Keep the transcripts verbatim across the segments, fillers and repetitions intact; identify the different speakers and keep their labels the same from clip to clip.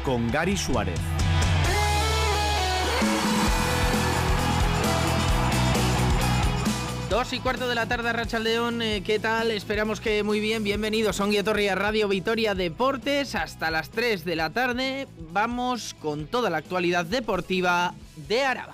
Speaker 1: con Gary Suárez.
Speaker 2: Dos y cuarto de la tarde, Arratsaldeon, eh, ¿qué tal? Esperamos que muy bien. Bienvenidos a Ongi Etorri a Radio Vitoria Deportes. Hasta las tres de la tarde vamos con toda la actualidad deportiva de Araba.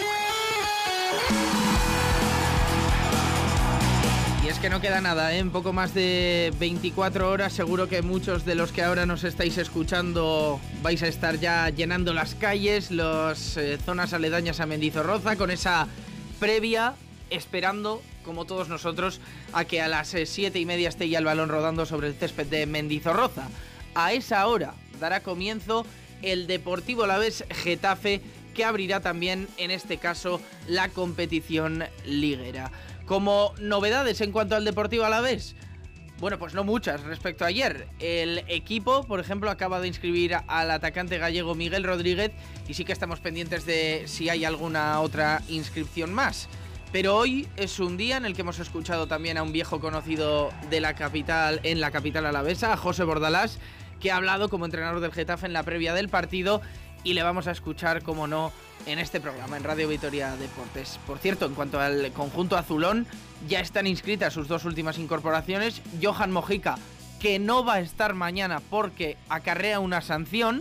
Speaker 2: Y es que no queda nada, ¿eh? En poco más de veinticuatro horas seguro que muchos de los que ahora nos estáis escuchando vais a estar ya llenando las calles, las eh, zonas aledañas a Mendizorroza con esa previa, esperando, como todos nosotros, a que a las siete y media esté ya el balón rodando sobre el césped de Mendizorroza. A esa hora dará comienzo el Deportivo Alavés Getafe, que abrirá también, en este caso, la competición liguera. Como novedades en cuanto al Deportivo Alavés, bueno, pues no muchas respecto a ayer. El equipo, por ejemplo, acaba de inscribir al atacante gallego Miguel Rodríguez y sí que estamos pendientes de si hay alguna otra inscripción más. Pero hoy es un día en el que hemos escuchado también a un viejo conocido de la capital, en la capital alavesa, a José Bordalás, que ha hablado como entrenador del Getafe en la previa del partido y le vamos a escuchar, como no, en este programa, en Radio Vitoria Deportes. Por cierto, en cuanto al conjunto azulón, ya están inscritas sus dos últimas incorporaciones. Johan Mojica, que no va a estar mañana porque acarrea una sanción,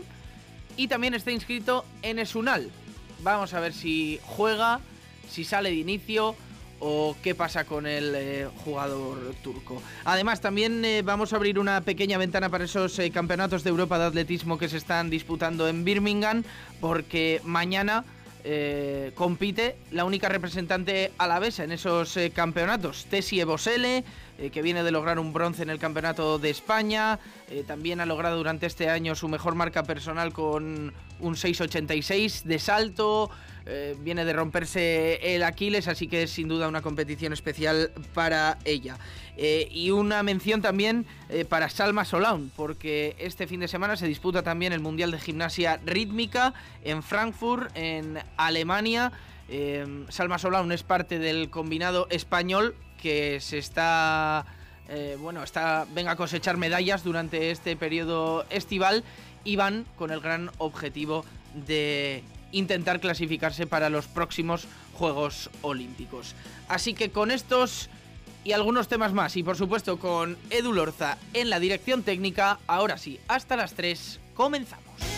Speaker 2: y también está inscrito Enes Unal. Vamos a ver si juega, si sale de inicio o qué pasa con el eh, jugador turco. Además, también eh, vamos a abrir una pequeña ventana para esos eh, campeonatos de Europa de atletismo que se están disputando en Birmingham, porque mañana eh, compite la única representante alavesa en esos eh, campeonatos, Tessie Ebosele, eh, que viene de lograr un bronce en el Campeonato de España. Eh, también ha logrado durante este año su mejor marca personal con un seis ochenta y seis de salto. Eh, viene de romperse el Aquiles, así que es sin duda una competición especial para ella. Eh, y una mención también eh, para Salma Solaun, porque este fin de semana se disputa también el Mundial de Gimnasia Rítmica en Frankfurt, en Alemania. Eh, Salma Solaun es parte del combinado español que se está... Eh, bueno, está venga a cosechar medallas durante este periodo estival y van con el gran objetivo de intentar clasificarse para los próximos Juegos Olímpicos. Así que con estos y algunos temas más, y por supuesto con Edu Lorza en la dirección técnica, ahora sí, hasta las tres, comenzamos.